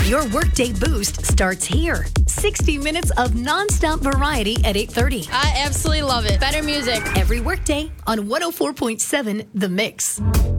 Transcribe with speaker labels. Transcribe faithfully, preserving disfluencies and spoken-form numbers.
Speaker 1: Your Workday Boost starts here. sixty minutes of nonstop variety at eight thirty.
Speaker 2: I absolutely love it. Better music.
Speaker 1: Every workday on one oh four point seven The Mix.